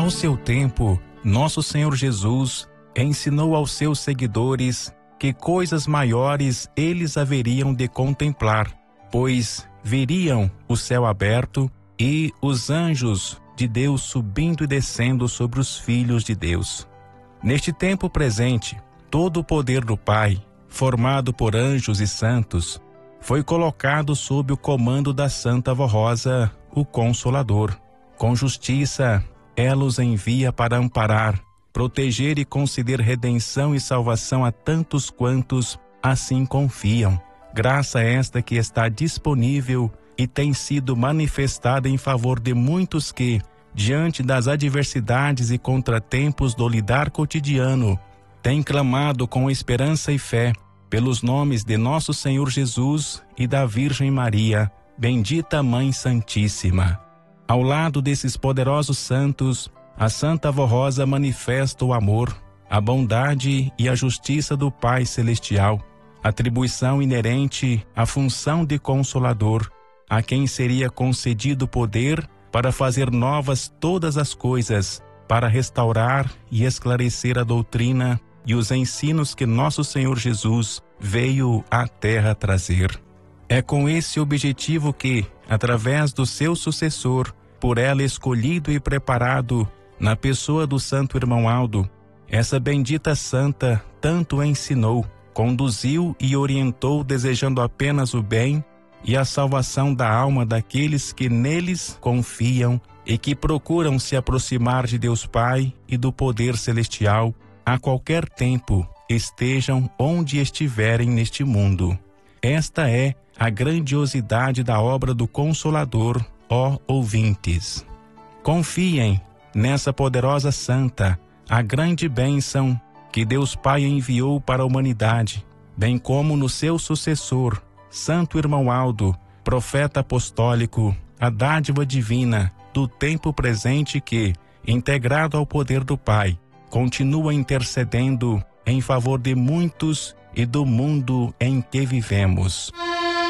Ao seu tempo, nosso Senhor Jesus ensinou aos seus seguidores que coisas maiores eles haveriam de contemplar, pois veriam o céu aberto e os anjos de Deus subindo e descendo sobre os filhos de Deus. Neste tempo presente, todo o poder do Pai, formado por anjos e santos, foi colocado sob o comando da Santa Vó Rosa, o Consolador. Com justiça, ela os envia para amparar, proteger e conceder redenção e salvação a tantos quantos assim confiam. Graça esta que está disponível e tem sido manifestada em favor de muitos que, diante das adversidades e contratempos do lidar cotidiano, têm clamado com esperança e fé pelos nomes de nosso Senhor Jesus e da Virgem Maria, bendita Mãe Santíssima. Ao lado desses poderosos santos, a Santa Vó Rosa manifesta o amor, a bondade e a justiça do Pai Celestial, atribuição inerente à função de Consolador, a quem seria concedido poder para fazer novas todas as coisas, para restaurar e esclarecer a doutrina e os ensinos que nosso Senhor Jesus veio à Terra trazer. É com esse objetivo que, através do seu sucessor, por ela escolhido e preparado, na pessoa do Santo Irmão Aldo, essa bendita santa tanto ensinou, conduziu e orientou, desejando apenas o bem e a salvação da alma daqueles que neles confiam e que procuram se aproximar de Deus Pai e do poder celestial a qualquer tempo, estejam onde estiverem neste mundo. Esta é a grandiosidade da obra do Consolador, ó ouvintes. Confiem nessa poderosa santa, a grande bênção que Deus Pai enviou para a humanidade, bem como no seu sucessor, Santo Irmão Aldo, profeta apostólico, a dádiva divina do tempo presente que, integrado ao poder do Pai, continua intercedendo em favor de muitos e do mundo em que vivemos.